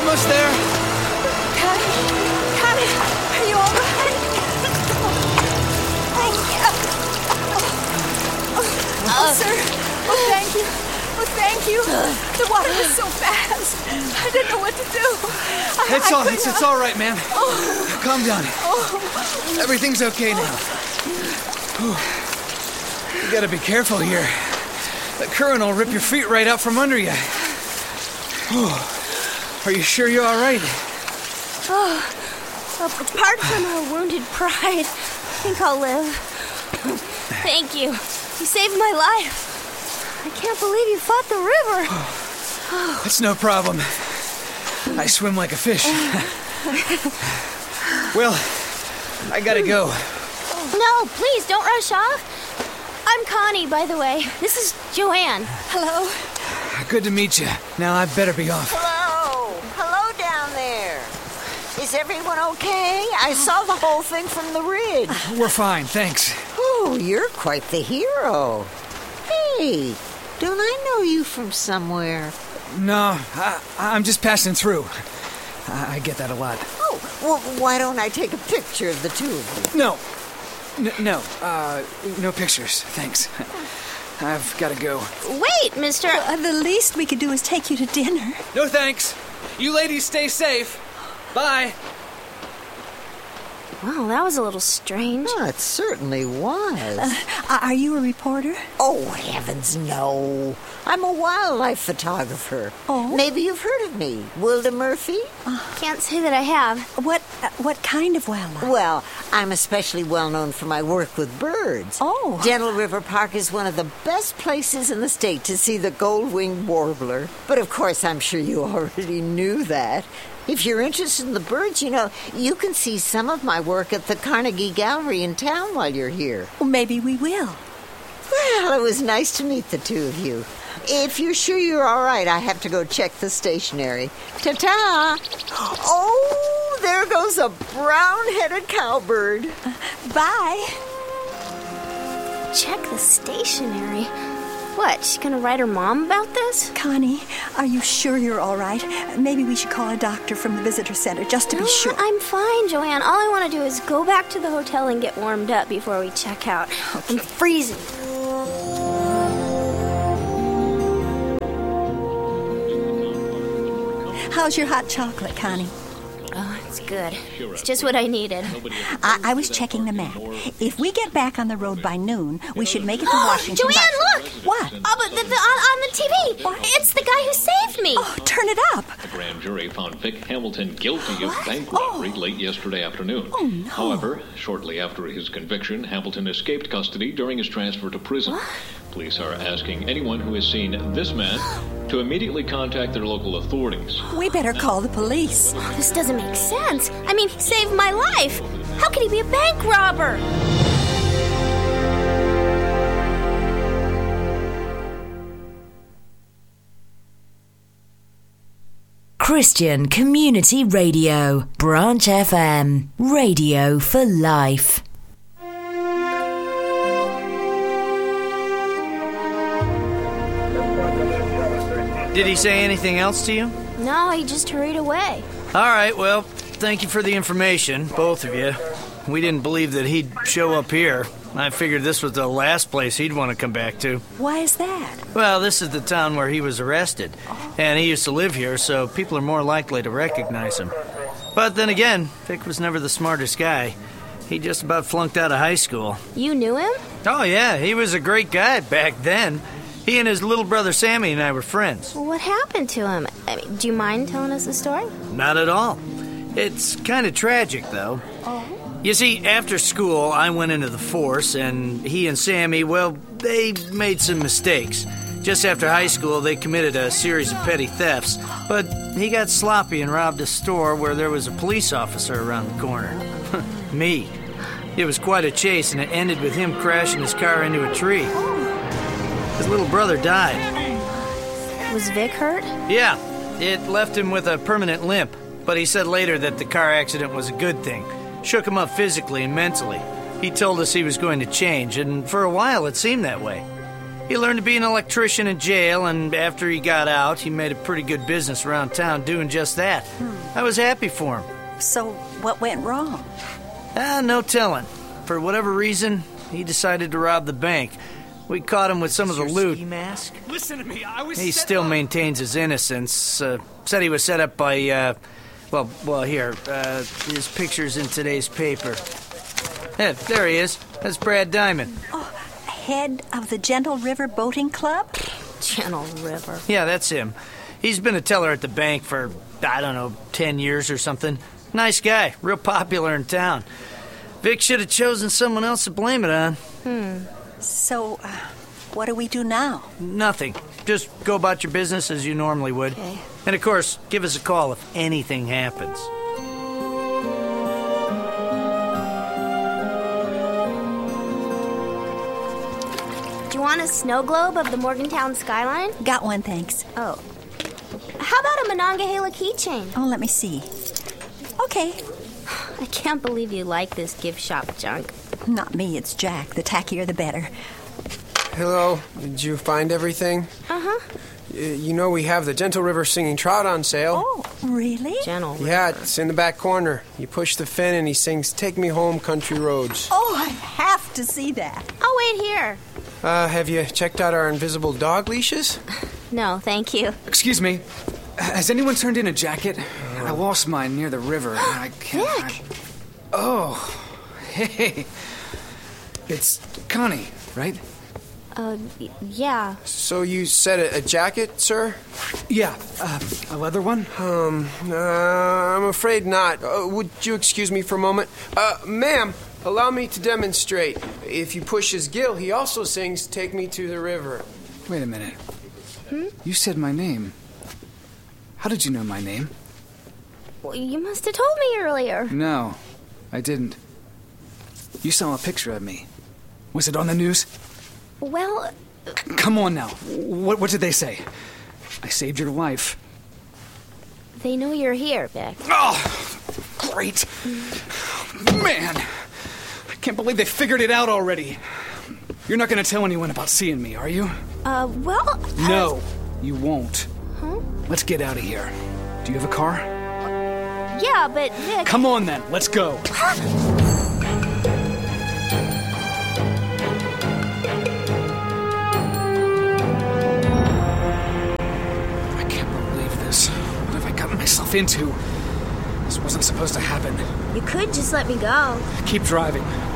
almost there. Connie, are you all right? Oh, sir. Oh, thank you. Oh, thank you. The water was so fast. I didn't know what to do. It's all right, ma'am. Calm down. Everything's okay now. You gotta be careful here. The current will rip your feet right out from under you. Are you sure you're all right? Apart from a wounded pride, I think I'll live. Thank you. You saved my life. I can't believe you fought the river. It's no problem. I swim like a fish. Well, I gotta go. No, please, don't rush off. I'm Connie, by the way. This is Joanne. Hello. Good to meet you. Now I better be off. Hello down there. Is everyone okay? I saw the whole thing from the ridge. We're fine, thanks. Oh, you're quite the hero. Hey, don't I know you from somewhere? No, I'm just passing through. I get that a lot. Oh, well, why don't I take a picture of the two of you? No pictures, thanks. I've got to go. Wait, mister. The least we could do is take you to dinner. No thanks. You ladies stay safe. Bye. Wow, that was a little strange. Oh, it certainly was. Are you a reporter? Oh, heavens, no. I'm a wildlife photographer. Oh? Maybe you've heard of me. Wilda Murphy? Can't say that I have. What kind of wildlife? Well, I'm especially well known for my work with birds. Oh. Gentle River Park is one of the best places in the state to see the gold-winged warbler. But of course, I'm sure you already knew that. If you're interested in the birds, you can see some of my work at the Carnegie Gallery in town while you're here. Well, maybe we will. Well, it was nice to meet the two of you. If you're sure you're all right, I have to go check the stationery. Ta-ta! Oh, there goes a brown-headed cowbird. Bye. Check the stationery. What, she gonna write her mom about this? Connie, are you sure you're all right? Maybe we should call a doctor from the visitor center just to be sure. I'm fine, Joanne. All I want to do is go back to the hotel and get warmed up before we check out. Okay. I'm freezing. How's your hot chocolate, Connie? Oh, it's good. It's just what I needed. I was checking the map. If we get back on the road by noon, we should make it to Washington. Joanne, look! What? Oh, but on the TV. What? It's the guy who saved me. Oh, turn it up. The grand jury found Vic Hamilton guilty of bank robbery late yesterday afternoon. Oh, no. However, shortly after his conviction, Hamilton escaped custody during his transfer to prison. What? Police are asking anyone who has seen this man to immediately contact their local authorities. We better call the police. Oh, this doesn't make sense. I mean, he saved my life. How could he be a bank robber? Christian Community Radio, Branch FM, radio for life. Did he say anything else to you? No, he just hurried away. All right, well, thank you for the information, both of you. We didn't believe that he'd show up here. I figured this was the last place he'd want to come back to. Why is that? Well, this is the town where he was arrested, and he used to live here, so people are more likely to recognize him. But then again, Vic was never the smartest guy. He just about flunked out of high school. You knew him? Oh, yeah, he was a great guy back then. He and his little brother Sammy and I were friends. Well, what happened to him? I mean, do you mind telling us the story? Not at all. It's kind of tragic, though. Oh? You see, after school, I went into the force, and he and Sammy, well, they made some mistakes. Just after high school, they committed a series of petty thefts, but he got sloppy and robbed a store where there was a police officer around the corner. Me. It was quite a chase, and it ended with him crashing his car into a tree. His little brother died. Was Vic hurt? Yeah, it left him with a permanent limp, but he said later that the car accident was a good thing. Shook him up physically and mentally. He told us he was going to change, and for a while it seemed that way. He learned to be an electrician in jail, and after he got out, he made a pretty good business around town doing just that. I was happy for him. So, what went wrong? No telling. For whatever reason, he decided to rob the bank. We caught him with some of the loot. Ski mask? Listen to me, I was He still maintains his innocence. Said he was set up by, here, his picture's in today's paper. Yeah, there he is. That's Brad Diamond. Oh, head of the Gentle River Boating Club? Gentle River. Yeah, that's him. He's been a teller at the bank for, 10 years or something. Nice guy, real popular in town. Vic should have chosen someone else to blame it on. So, what do we do now? Nothing. Just go about your business as you normally would. Okay. And of course, give us a call if anything happens. Do you want a snow globe of the Morgantown skyline? Got one, thanks. Oh. How about a Monongahela keychain? Oh, let me see. Okay. I can't believe you like this gift shop junk. Not me, it's Jack. The tackier, the better. Hello, did you find everything? Uh-huh. You know we have the Gentle River Singing Trout on sale. Oh, really? Gentle River. Yeah, it's in the back corner. You push the fin and he sings Take Me Home, Country Roads. Oh, I have to see that. I'll wait here. Have you checked out our invisible dog leashes? No, thank you. Excuse me. Has anyone turned in a jacket? I lost mine near the river. I can't. Vic! Oh, hey. It's Connie, right? Yeah. So you said a jacket, sir? Yeah, a leather one? I'm afraid not. Would you excuse me for a moment? Ma'am, allow me to demonstrate. If you push his gill, he also sings Take Me to the River. Wait a minute. You said my name. How did you know my name? Well, you must have told me earlier. No, I didn't. You saw a picture of me. Was it on the news? Well, Come on now. What did they say? I saved your life. they know you're here, Vic. Oh, great. Man, I can't believe they figured it out already. You're not going to tell anyone about seeing me, are you? Well... No, you won't. Huh? Let's get out of here. Do you have a car? Yeah, but Vic... Come on then, let's go. I can't believe this. What have I gotten myself into? This wasn't supposed to happen. You could just let me go. Keep driving.